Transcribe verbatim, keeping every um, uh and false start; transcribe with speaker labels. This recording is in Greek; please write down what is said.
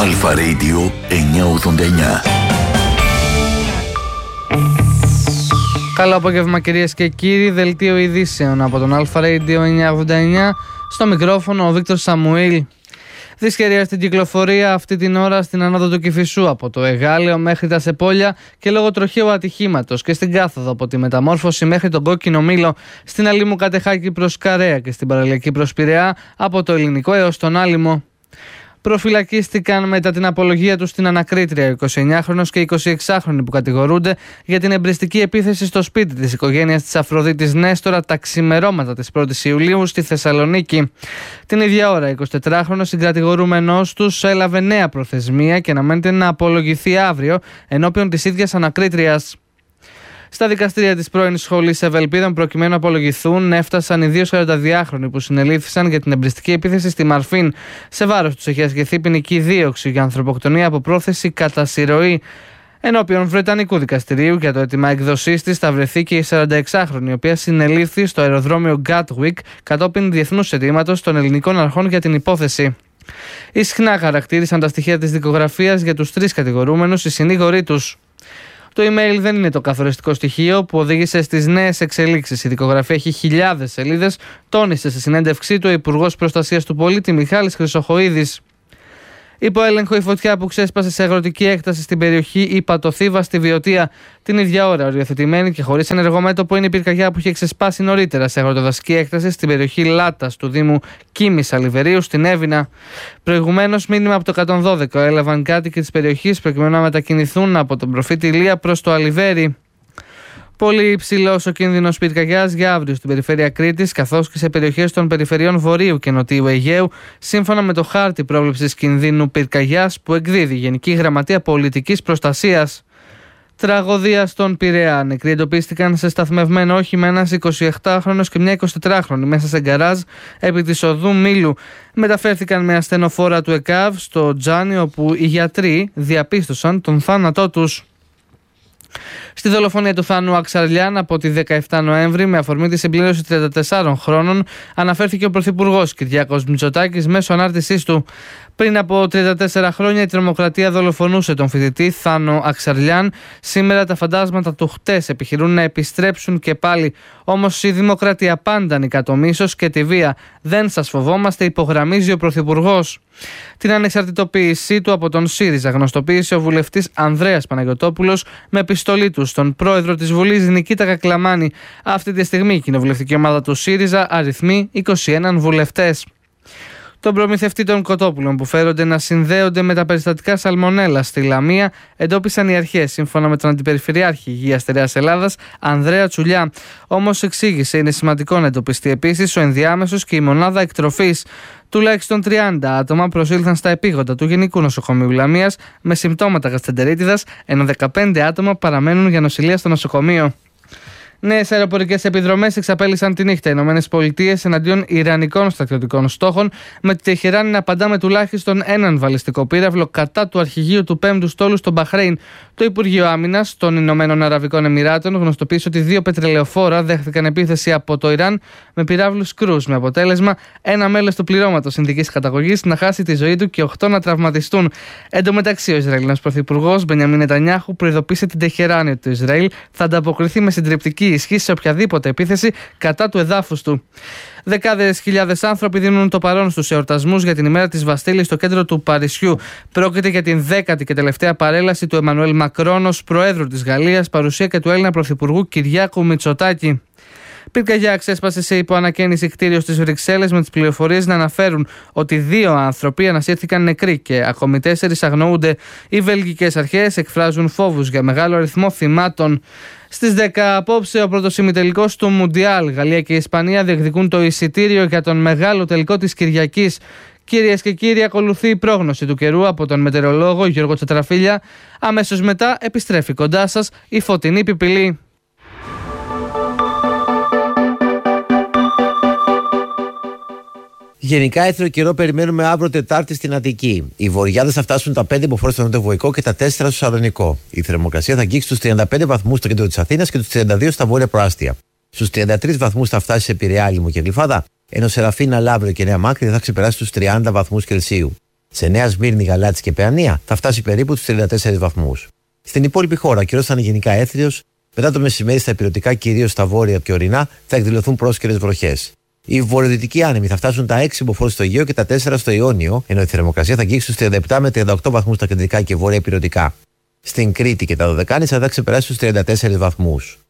Speaker 1: Αλφα Radio εννιακόσια ογδόντα εννιά.
Speaker 2: Καλό απόγευμα κυρίες και κύριοι, δελτίο ειδήσεων από τον Αλφα Radio εννιακόσια ογδόντα εννιά. Στο μικρόφωνο ο Βίκτορ Σαμουήλ. Δυσχερία στην κυκλοφορία αυτή την ώρα στην ανόδο του Κηφισού από το Εγάλεο μέχρι τα Σεπόλια και λόγω τροχαίου ατυχήματος και στην κάθοδο από τη Μεταμόρφωση μέχρι τον Κόκκινο Μήλο, στην Αλήμου Κατεχάκη προς Καρέα και στην Παραλιακή προς Πειραιά από το Ελληνικό έως τον Άλυμο. Προφυλακίστηκαν μετά την απολογία τους στην ανακρίτρια ο εικοσιεννιάχρονος και εικοσιεξάχρονοι που κατηγορούνται για την εμπριστική επίθεση στο σπίτι της οικογένειας της Αφροδίτης Νέστορα τα ξημερώματα της πρώτης Ιουλίου στη Θεσσαλονίκη. Την ίδια ώρα, ο εικοσιτετράχρονος συγκατηγορούμενος τους έλαβε νέα προθεσμία και αναμένεται να απολογηθεί αύριο ενώπιον της ίδιας ανακρίτριας. Στα δικαστήρια της πρώην σχολής Ευελπίδων, προκειμένου να απολογηθούν, έφτασαν οι δύο σαρανταδυάχρονοι που συνελήφθησαν για την εμπριστική επίθεση στη Μαρφίν. Σε βάρος τους έχει ασκηθεί ποινική δίωξη για ανθρωποκτονία από πρόθεση κατά συρροή. Ενώπιον Βρετανικού δικαστηρίου για το αίτημα εκδοσής της θα βρεθεί και η σαρανταεξάχρονη, η οποία συνελήφθη στο αεροδρόμιο Gatwick κατόπιν διεθνούς αιτήματος των ελληνικών αρχών για την υπόθεση. Ισχνά χαρακτήρισαν τα στοιχεία της δικογραφίας για τους τρεις κατηγορούμενους οι συνήγοροι τους. Το email δεν είναι το καθοριστικό στοιχείο που οδήγησε στις νέες εξελίξεις. Η δικογραφία έχει χιλιάδες σελίδες, τόνισε στη συνέντευξή του ο Υπουργός Προστασίας του Πολίτη Μιχάλης Χρυσοχοΐδης. Υπό έλεγχο η φωτιά που ξέσπασε σε αγροτική έκταση στην περιοχή Ιπατοθήβα στη Βιωτία. Την ίδια ώρα, οριοθετημένη και χωρίς ενεργό μέτωπο, είναι η πυρκαγιά που είχε ξεσπάσει νωρίτερα σε αγροτοδασική έκταση στην περιοχή Λάτας του Δήμου Κίμης Αλιβερίου στην Εύβοινα. Προηγουμένως, μήνυμα από το εκατόν δώδεκα έλαβαν κάτοικοι της περιοχής προκειμένου να μετακινηθούν από τον προφήτη Ηλία προς το Αλιβέρι. Πολύ υψηλός ο κίνδυνος πυρκαγιάς για αύριο στην περιφέρεια Κρήτης, καθώς και σε περιοχές των περιφερειών Βορείου και Νοτιού Αιγαίου, σύμφωνα με το χάρτη πρόβλεψης κινδύνου πυρκαγιάς που εκδίδει η Γενική Γραμματεία Πολιτικής Προστασίας. Τραγωδία στον Πειραιά. Νεκροί εντοπίστηκαν σε σταθμευμένο όχημα ένας εικοσιεπτάχρονος και μια εικοσιτετράχρονη μέσα σε γκαράζ επί της οδού Μήλου. Μεταφέρθηκαν με ασθενοφόρα του ΕΚΑΒ στο Τζάνι, όπου οι γιατροί διαπίστωσαν τον θάνατό τους. Στη δολοφονία του Θάνου Αξαρλιάν από τη δεκαεφτά Νοέμβρη, με αφορμή τη συμπλήρωση τριάντα τεσσάρων χρόνων, αναφέρθηκε ο Πρωθυπουργός Κυριάκος Μητσοτάκης μέσω ανάρτησής του. Πριν από τριάντα τέσσερα χρόνια η τρομοκρατία δολοφονούσε τον φοιτητή Θάνο Αξαρλιάν. Σήμερα τα φαντάσματα του χτες επιχειρούν να επιστρέψουν και πάλι. Όμως η δημοκρατία πάντα νικά το μίσος και τη βία. Δεν σας φοβόμαστε, υπογραμμίζει ο Πρωθυπουργός. Την ανεξαρτητοποίησή του από τον ΣΥΡΙΖΑ γνωστοποίησε ο βουλευτής Ανδρέας Παναγιωτόπουλος με επιστολή του στον πρόεδρο της Βουλής Νικήτα Κακλαμάνη. Αυτή τη στιγμή η κοινοβουλευτική ομάδα του ΣΥΡΙΖΑ αριθμεί είκοσι ένα βουλευτές. Τον προμηθευτή των κοτόπουλων που φέρονται να συνδέονται με τα περιστατικά σαλμονέλα στη Λαμία εντόπισαν οι αρχές, σύμφωνα με τον Αντιπεριφερειάρχη Υγείας Στερεάς Ελλάδας, Ανδρέα Τσουλιά. Όμως εξήγησε, είναι σημαντικό να εντοπιστεί επίσης ο ενδιάμεσος και η μονάδα εκτροφής. Τουλάχιστον τριάντα άτομα προσήλθαν στα επίγοντα του Γενικού Νοσοκομείου Λαμίας με συμπτώματα γαστρεντερίτιδας, ενώ δεκαπέντε άτομα παραμένουν για νοσηλεία στο νοσοκομείο. Νέες αεροπορικές επιδρομές εξαπέλυσαν τη νύχτα οι ΗΠΑ εναντίον ιρανικών στρατιωτικών στόχων, με τη Τεχεράνη να απαντά με τουλάχιστον έναν βαλιστικό πύραυλο κατά του αρχηγείου του πέμπτου στόλου στο Μπαχρέιν. Το Υπουργείο Άμυνας των Ηνωμένων Αραβικών Εμιράτων γνωστοποίησε ότι δύο πετρελαιοφόρα δέχθηκαν επίθεση από το Ιράν με πυράβλους κρούς, με αποτέλεσμα ένα μέλος του πληρώματος Ινδικής καταγωγής να χάσει τη ζωή του και οκτώ να τραυματιστούν. Εν τω μεταξύ, ο Ισραηλινός Πρωθυπουργός Μπενιαμίν Νετανιάχου προειδοποίησε την Τεχεράνη ότι το Ισραήλ θα ανταποκριθεί με συντριπτική ισχύ σε οποιαδήποτε επίθεση κατά του εδάφους του. Δεκάδες χιλιάδες άνθρωποι δίνουν το παρόν στους εορτασμούς για την ημέρα της Βαστίλης στο κέντρο του Παρισιού. Πρόκειται για την δέκατη και τελευταία παρέλαση του Εμμανουέλ Μακρόν ως Προέδρου της Γαλλίας, παρουσία και του Έλληνα Πρωθυπουργού Κυριάκου Μητσοτάκη. Πυρκαγιά ξέσπασε σε υποανακαίνιση κτίριο στις Βρυξέλλες, με τις πληροφορίες να αναφέρουν ότι δύο άνθρωποι ανασύρθηκαν νεκροί και ακόμη τέσσερις αγνοούνται. Οι βελγικές αρχές εκφράζουν φόβους για μεγάλο αριθμό θυμάτων. Στις δέκα απόψε ο πρώτος ημιτελικός του Μουντιάλ. Γαλλία και Ισπανία διεκδικούν το εισιτήριο για τον μεγάλο τελικό της Κυριακής. Κυρίες και κύριοι, ακολουθεί η πρόγνωση του καιρού από τον μετεωρολόγο Γιώργο Τσατραφίλια. Αμέσως μετά επιστρέφει κοντά σας η φωτεινή πιπηλή.
Speaker 3: Γενικά, έθριο καιρό περιμένουμε αύριο Τετάρτη στην Αττική. Οι βορειάδες θα φτάσουν τα πέντε υποφόρες στο Νοτιοβοϊκό και τα τέσσερα στο Σαλονικό. Η θερμοκρασία θα αγγίξει τους τριάντα πέντε βαθμούς στο κέντρο της Αθήνας και τους τριάντα δύο στα βόρεια προάστια. Στους τριάντα τρεις βαθμούς θα φτάσει σε Πειραιά, Άλυμο και Γλυφάδα, ενώ σε Ραφίνα, Λαύριο και Νέα Μάκρη θα ξεπεράσει τους τριάντα βαθμούς Κελσίου. Σε Νέα Σμύρνη, Γαλάτσι και Παιανία θα φτάσει περίπου τους τριάντα τέσσερις βαθμούς. Στην υπόλοιπη χώρα, ο καιρός θα είναι γενικά έθριος. Μετά το μεσημέρι στα ηπειρωτικά, κυρίως στα βόρεια και ορεινά, θα εκδηλωθούν πρόσκαιρες βροχές. Οι βορειοδυτικοί άνεμοι θα φτάσουν τα έξι μποφόρ στο Αιγαίο και τα τέσσερα στο Ιόνιο, ενώ η θερμοκρασία θα αγγίξει στους τριάντα επτά με τριάντα οκτώ βαθμούς στα κεντρικά και βόρεια ηπειρωτικά. Στην Κρήτη και τα Δωδεκάνησα θα ξεπεράσει τους τριάντα τέσσερις βαθμούς.